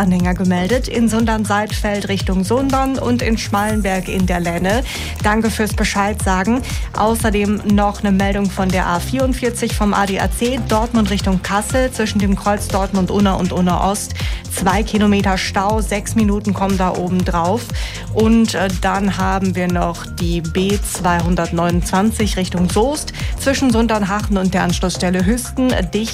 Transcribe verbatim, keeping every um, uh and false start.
Verkehrsanhänger gemeldet in Sundern-Seidfeld Richtung Sundern und in Schmallenberg in der Lenne. Danke fürs Bescheid sagen. Außerdem noch eine Meldung von der A vierundvierzig vom A D A C Dortmund Richtung Kassel zwischen dem Kreuz Dortmund-Unna und Unna-Ost. Zwei Kilometer Stau, sechs Minuten kommen da oben drauf. Und äh, dann haben wir noch die B zweihundertneunundzwanzig Richtung Soest zwischen Sundernhachen und der Anschlussstelle Hüsten. Dicht